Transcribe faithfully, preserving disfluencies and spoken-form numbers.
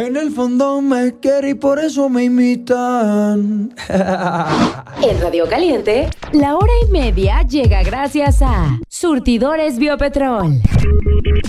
En el fondo me quiere y por eso me imitan. En Radio Caliente, la hora y media llega gracias a Surtidores Biopetrol.